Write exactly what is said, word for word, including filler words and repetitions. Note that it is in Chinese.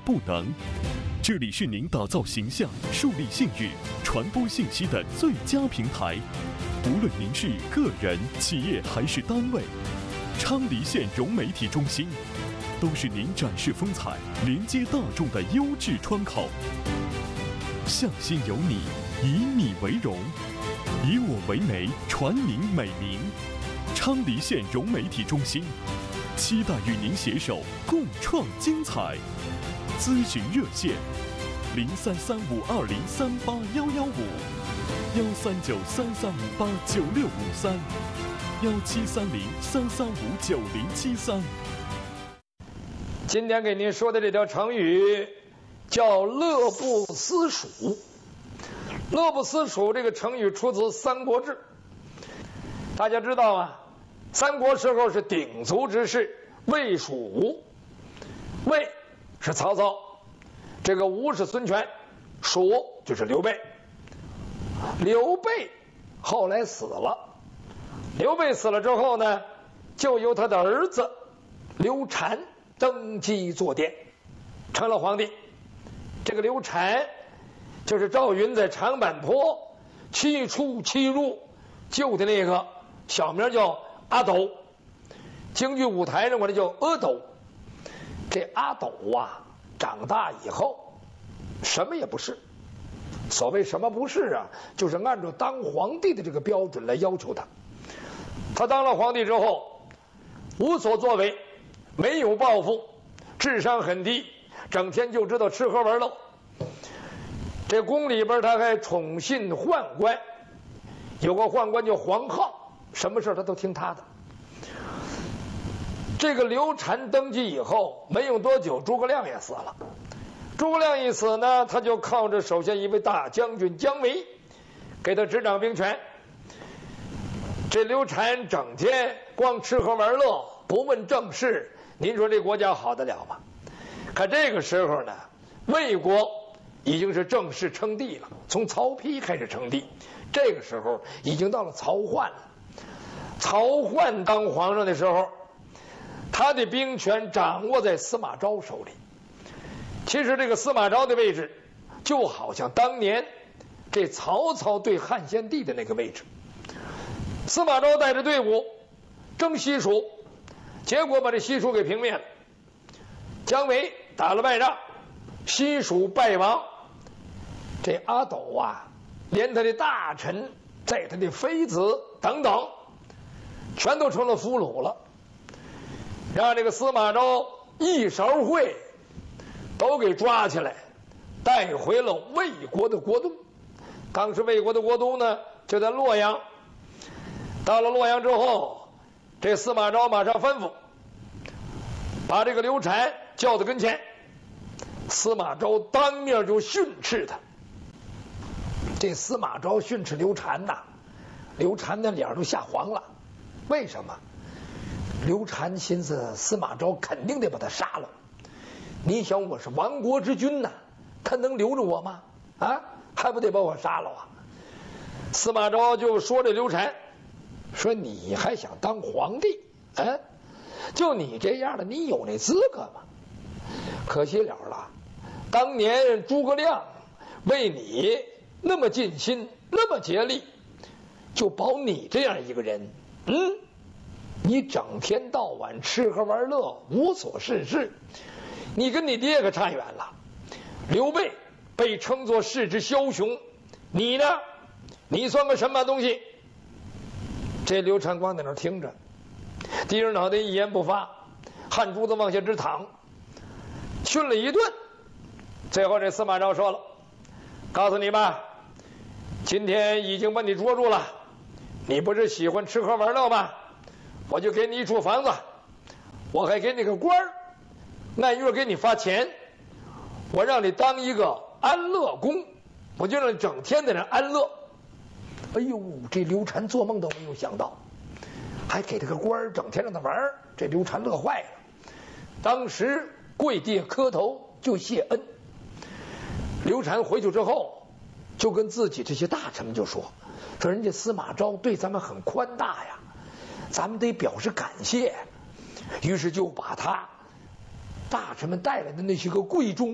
不能。这里是您打造形象、树立信誉、传播信息的最佳平台。无论您是个人、企业还是单位，昌黎县融媒体中心都是您展示风采、连接大众的优质窗口。向心有你，以你为荣，以我为媒，传您美名。昌黎县融媒体中心期待与您携手共创精彩。咨询热线：零三三五二零三八幺幺五，幺三九三三五八九六五三，幺七三零三三五九零七三。 今天给您说的这条成语叫乐不思蜀。乐不思蜀这个成语出自《三国志》。大家知道啊，三国时候是鼎足之势，魏蜀吴。魏是曹操，这个吴是孙权，蜀就是刘备。刘备后来死了，刘备死了之后呢，就由他的儿子刘禅登基坐殿，成了皇帝。这个刘禅就是赵云在长坂坡七出七入救的那个，小名叫阿斗，京剧舞台上管他叫阿斗。这阿斗啊，长大以后什么也不是。所谓什么不是啊，就是按照当皇帝的这个标准来要求他。他当了皇帝之后，无所作为，没有抱负，智商很低，整天就知道吃喝玩乐。这宫里边他还宠信宦官，有个宦官叫黄皓，什么事他都听他的。这个刘禅登基以后没用多久，诸葛亮也死了。诸葛亮一死呢，他就靠着手下一位大将军姜维给他执掌兵权。这刘禅整天光吃喝玩乐，不问政事，您说这国家好得了吗？可这个时候呢，魏国已经是正式称帝了，从曹丕开始称帝。这个时候已经到了曹奂了。曹奂当皇上的时候，他的兵权掌握在司马昭手里。其实这个司马昭的位置就好像当年这曹操对汉献帝的那个位置。司马昭带着队伍征西蜀，结果把这西蜀给平灭了。姜维打了败仗，西蜀败亡。这阿斗啊，连他的大臣在他的妃子等等全都成了俘虏了，让这个司马昭一勺烩都给抓起来，带回了魏国的国都。当时魏国的国都呢就在洛阳。到了洛阳之后，这司马昭马上吩咐把这个刘禅叫到跟前。司马昭当面就训斥他。这司马昭训斥刘禅呐，刘禅的脸都吓黄了。为什么？刘禅心思司马昭肯定得把他杀了。你想我是亡国之君呐，他能留着我吗？啊，还不得把我杀了啊！司马昭就说这刘禅，说你还想当皇帝？啊，就你这样的，你有那资格吗？可惜了了，当年诸葛亮为你那么尽心，那么竭力，就保你这样一个人，嗯，你整天到晚吃喝玩乐，无所事事。你跟你爹可差远了。刘备被称作世之枭雄，你呢？你算个什么东西？这刘禅光在那听着，低着脑袋一言不发，汗珠子往下直淌。训了一顿，最后这司马昭说了：“告诉你吧，今天已经把你捉住了。你不是喜欢吃喝玩乐吗？我就给你一处房子，我还给你个官儿。”按月给你发钱，我让你当一个安乐公，我就让你整天在那安乐。哎呦，这刘禅做梦都没有想到，还给他个官儿，整天让他玩儿，这刘禅乐坏了。当时跪地磕头就谢恩。刘禅回去之后，就跟自己这些大臣们就说：“说人家司马昭对咱们很宽大呀，咱们得表示感谢。”于是就把他大臣们带来的那些个贵重